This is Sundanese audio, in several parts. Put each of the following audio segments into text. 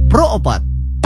Pro Opat.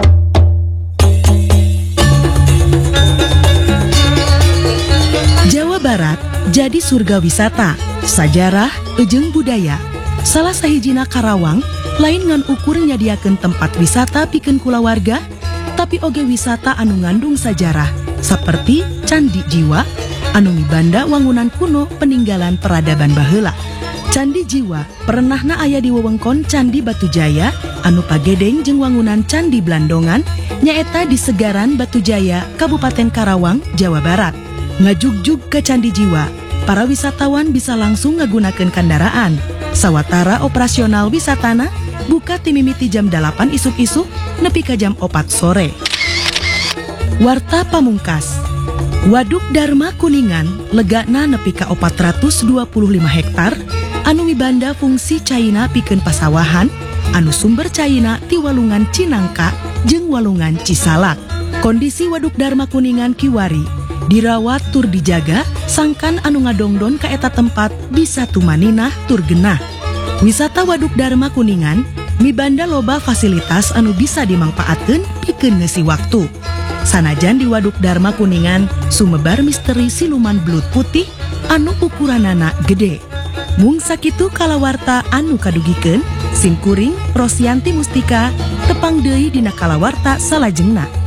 Jawa Barat jadi surga wisata, sajarah, ejeng budaya. Salah sahijina Karawang, lain ngan ukur nyadiakeun tempat wisata pikeun kulawarga, tapi oge wisata anu ngandung sajarah, saperti Candi Jiwa, anu mibanda wangunan kuno peninggalan peradaban baheula. Candi Jiwa perenahna aya di wewengkon Candi Batujaya, anu pagedeng jeung wangunan Candi Blandongan, nyaeta di Segaran Batujaya, Kabupaten Karawang, Jawa Barat. Ngajugjug ke Candi Jiwa, para wisatawan bisa langsung ngagunakeun kendaraan. Sawatara operasional wisatana buka ti mimiti jam 8 isuk-isuk nepi ka jam 4 sore. Warta pamungkas. Waduk Dharma Kuningan legana nepi ka 425 hektar anu mibanda fungsi caina pikeun pasawahan anu sumber caina ti walungan Cinangka jeung walungan Cisalak. Kondisi Waduk Dharma Kuningan kiwari dirawat tur dijaga sangkan anu ngadongdon ka eta tempat bisa tumaninah tur genah. Wisata Waduk Dharma Kuningan mibanda loba fasilitas anu bisa dimangpaatkeun pikeun ngeusi waktu. Sanajan di Waduk Dharma Kuningan sumebar misteri siluman belut putih anu ukuranana gede. Mung sakitu kalawarta anu kadugikeun, Simkuring Rosyanti Mustika tepang deui dina kalawarta salajengna.